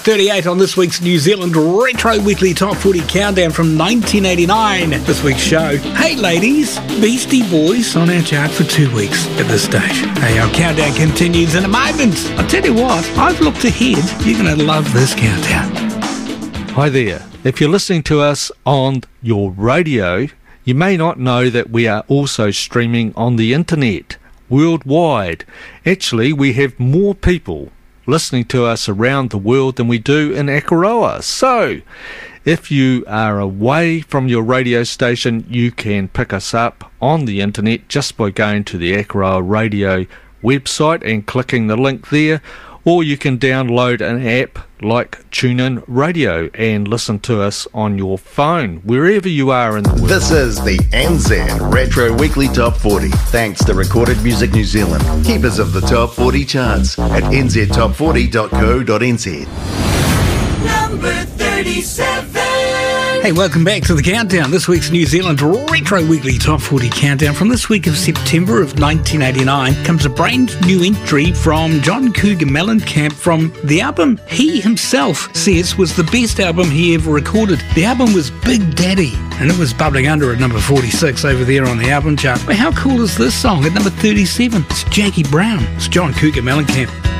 38 on this week's New Zealand Retro Weekly Top 40 Countdown from 1989. This week's show. Hey ladies, Beastie Boys on our chart for 2 weeks at this stage. Hey, our countdown continues in a moment. I'll tell you what, I've looked ahead. You're going to love this countdown. Hi there. If you're listening to us on your radio, you may not know that we are also streaming on the internet worldwide. Actually, we have more people listening to us around the world than we do in Akaroa. So, if you are away from your radio station, you can pick us up on the internet just by going to the Akaroa Radio website and clicking the link there, or you can download an app like TuneIn Radio and listen to us on your phone, wherever you are in the world. This is the NZ Retro Weekly Top 40, thanks to Recorded Music New Zealand, keepers of the Top 40 charts at nztop40.co.nz. Number 37. Hey, welcome back to the countdown. This week's New Zealand Retro Weekly Top 40 Countdown. From this week of September of 1989 comes a brand new entry from John Cougar Mellencamp from the album he himself says was the best album he ever recorded. The album was Big Daddy, and it was bubbling under at number 46 over there on the album chart. But how cool is this song at number 37? It's Jackie Brown. It's John Cougar Mellencamp.